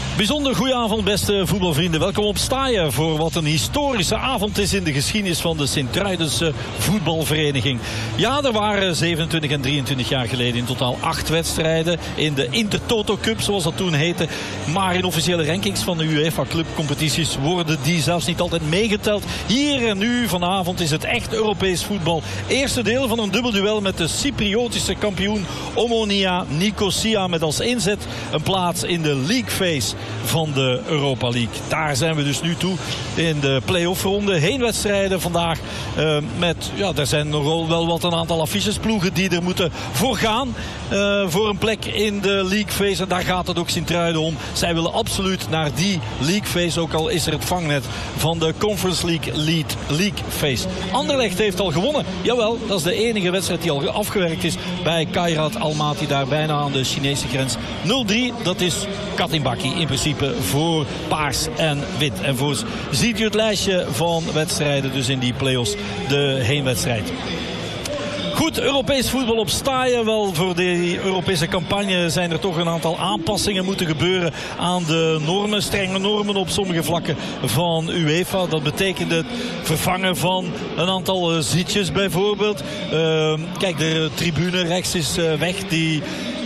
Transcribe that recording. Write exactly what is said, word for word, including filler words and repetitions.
Bijzonder goede avond, beste voetbalvrienden. Welkom op Staaien voor wat een historische avond is in de geschiedenis van de Sint-Truidense voetbalvereniging. Ja, er waren zevenentwintig en drieëntwintig jaar geleden in totaal acht wedstrijden in de Intertoto Cup, zoals dat toen heette. Maar in officiële rankings van de UEFA clubcompetities worden die zelfs niet altijd meegeteld. Hier en nu vanavond is het echt Europees voetbal. Eerste deel van een dubbelduel met de Cypriotische kampioen Omonia Nicosia, met als inzet een plaats in de League Phase van de Europa League. Daar zijn we dus nu toe in de play-off ronde. Heenwedstrijden vandaag uh, met, ja, er zijn nog wel wat een aantal affichesploegen die er moeten voor gaan. Uh, voor een plek in de League Phase. En daar gaat het ook Sint-Truiden om. Zij willen absoluut naar die League Phase, ook al is er het vangnet van de Conference League League, League Phase. Anderlecht heeft al gewonnen. Jawel, dat is de enige wedstrijd die al afgewerkt is bij Kairat Almaty, daar bijna aan de Chinese grens. nul drie, dat is kat in bakkie in principe voor paars en wit. En voor ziet u het lijstje van wedstrijden dus in die play-offs, de heenwedstrijd. Goed, Europees voetbal op Staaien. Wel, voor de Europese campagne zijn er toch een aantal aanpassingen moeten gebeuren aan de normen. Strenge normen op sommige vlakken van UEFA. Dat betekent het vervangen van een aantal uh, zitjes bijvoorbeeld. Uh, kijk, de tribune rechts is uh, weg. Die